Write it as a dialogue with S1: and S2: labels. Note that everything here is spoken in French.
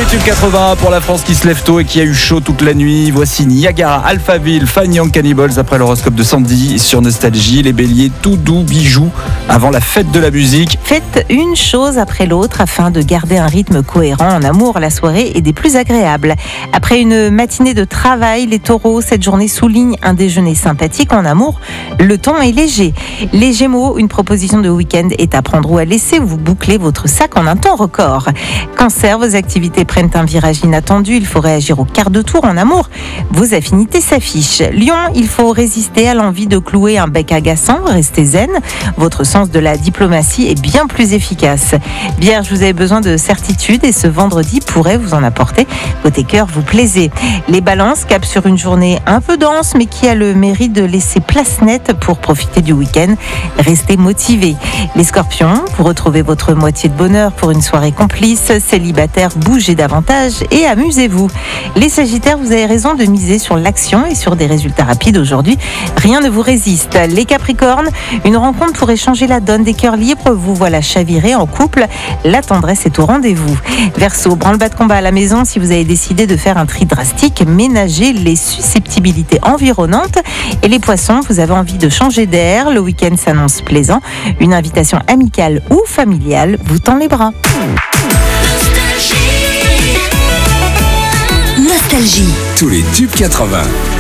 S1: les tubes 80 pour la France qui se lève tôt et qui a eu chaud toute la nuit. Voici Niagara, Alphaville, Fanny and Cannibals après l'horoscope de Sandy sur Nostalgie. Les béliers, tout doux, bijoux avant la fête de la musique.
S2: Faites une chose après l'autre afin de garder un rythme cohérent. En amour, la soirée est des plus agréables. Après une matinée de travail, les taureaux, cette journée souligne un déjeuner sympathique. En amour, le ton est léger. Les gémeaux, une proposition de week-end est à prendre ou à laisser. Vous bouclez votre sac en un temps record. Cancer, vos activités prennent un virage inattendu. Il faut réagir au quart de tour. En amour, vos affinités s'affichent. Lion, il faut résister à l'envie de clouer un bec agaçant. Restez zen. Votre sens de la diplomatie est bien plus efficace. Vierge, vous avez besoin de certitude et ce vendredi pourrait vous en apporter. Côté cœur, vous plaisez. Les balances, cap sur une journée un peu dense mais qui a le mérite de laisser place nette pour profiter du week-end. Restez motivés. Les scorpions, vous retrouvez votre moitié de bonheur pour une soirée complice. Célibataire, bougez davantage et amusez-vous. Les sagittaires, vous avez raison de miser sur l'action et sur des résultats rapides aujourd'hui. Rien ne vous résiste. Les capricornes, une rencontre pourrait changer la donne. Des cœurs libres, vous voilà chavirés en couple. La tendresse est au rendez-vous. Verseau, branle-bas de combat à la maison. Si vous avez décidé de faire un tri drastique, ménagez les susceptibilités environnantes. Et les poissons, vous avez envie de changer d'air. Le week-end s'annonce plaisant. Une invitation amicale ou familiale vous tend les bras.
S3: Nostalgie.
S4: Tous les tubes 80.